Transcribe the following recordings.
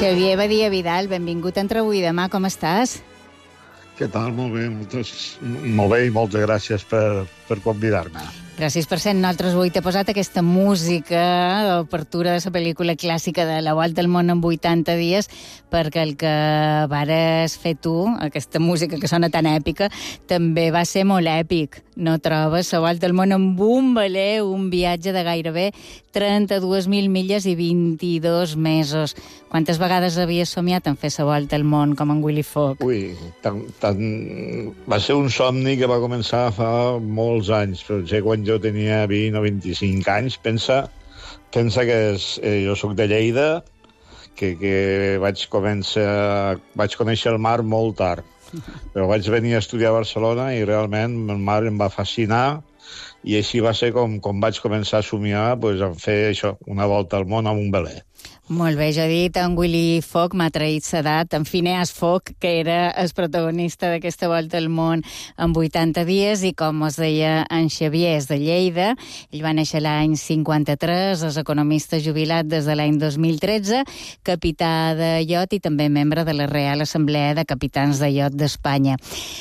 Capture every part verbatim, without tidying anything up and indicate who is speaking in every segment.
Speaker 1: Xavier Badia Vidal, benvingut a Entre avui i demà, com estàs?
Speaker 2: Què tal? Molt bé, moltes, molt bé i moltes gràcies per, per convidar-me.
Speaker 1: Gràcies per ser nosaltres. Avui t'he posat aquesta música d'obertura de la pel·lícula clàssica de La Volta al món en vuitanta dies, perquè el que vares fer tu, aquesta música que sona tan èpica, també va ser molt èpic. No trobes? La Volta al món amb un veler, un viatge de gairebé trenta-dues mil milles i vint-i-dos mesos. Quantes vegades havies somiat en fer la Volta al món, com en Willy Fogg?
Speaker 2: Ui, tan, tan... va ser un somni que va començar fa molts anys, però sé quan jo tenia vint o vint-i-cinc anys. Pensa, pensa que és, eh, jo sóc de Lleida, que, que vaig, començar, vaig conèixer el mar molt tard. Però vaig venir a estudiar a Barcelona i realment el mar em va fascinar i així va ser com, com vaig començar a somiar pues, en fer això, una volta al món amb un veler.
Speaker 1: Molt bé, jo he dit, en Willy Fogg m'ha traït l'edat, en Phineas Fogg, que era el protagonista d'aquesta volta al món en vuitanta dies, i com us deia, en Xavier és de Lleida, ell va néixer l'any cinquanta-tres, és economista jubilat des de l'any dos mil tretze, capità de iot i també membre de la Real Assemblea de Capitans de Iot d'Espanya.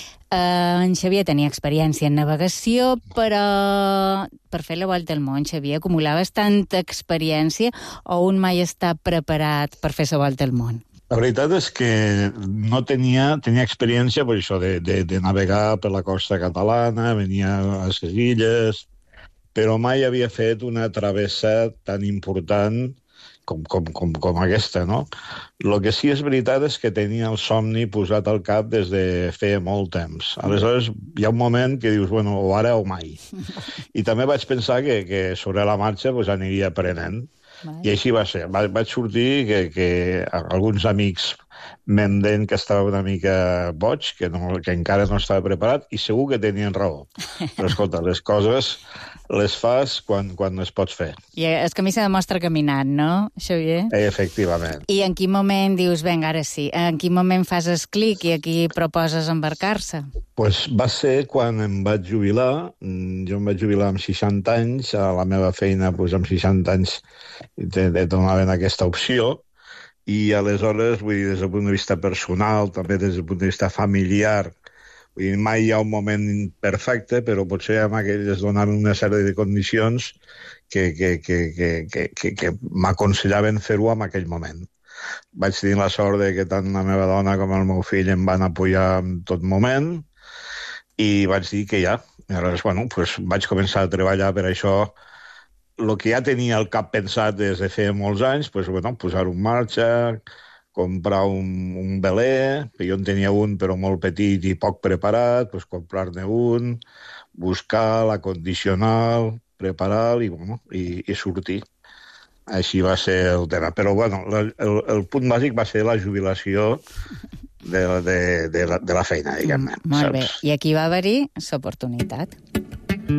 Speaker 1: Uh, en Xavier tenia experiència en navegació, però per fer la volta al món, Xavier, acumulaves tanta experiència o un mai està preparat per fer la volta al món?
Speaker 2: La veritat és que no tenia, tenia experiència per això de, de, de navegar per la costa catalana, venia a les illes, però mai havia fet una travessa tan important com, com, com, com aquesta, no? El que sí és veritat és que tenia el somni posat al cap des de feia molt temps. Aleshores, hi ha un moment que dius, bueno, o ara o mai. I també vaig pensar que, que sobre la marxa pues, aniria aprenent. I així va ser. Va, vaig sortir que, que alguns amics m'han dit que estava una mica boig, que, no, que encara no estava preparat, i segur que tenien raó. Però, escolta, les coses les fas quan, quan les pots fer.
Speaker 1: I el camí se demostra caminant, no, Xavier?
Speaker 2: Efectivament.
Speaker 1: I en quin moment dius, vinga, ara sí, en quin moment fas el clic i aquí proposes embarcar-se?
Speaker 2: Pues va ser quan em vaig jubilar. Jo em vaig jubilar amb seixanta anys. A la meva feina, pues, amb seixanta anys, te, te donaven aquesta opció. I aleshores, vull dir, des del punt de vista personal, també des del punt de vista familiar, vull dir, mai hi ha un moment perfecte, però potser amb aquell es donaven una sèrie de condicions que, que, que, que, que, que, que m'aconsellaven fer-ho en aquell moment. Vaig tenir la sort de que tant la meva dona com el meu fill em van apoyar en tot moment i vaig dir que ja. I aleshores, bueno, pues, vaig començar a treballar per això. El que ja tenia al cap pensat des de feia molts anys, pues, bueno, posar-ho en marxa, comprar un, un veler, que jo en tenia un però molt petit i poc preparat, pues, comprar-ne un, buscar l'acondicional, preparar-lo i, bueno, i, i sortir. Així va ser el tema. Però bueno, el, el punt bàsic va ser la jubilació de, de, de, la, de la feina, diguem-ne.
Speaker 1: Molt bé. I aquí va haver-hi l'oportunitat.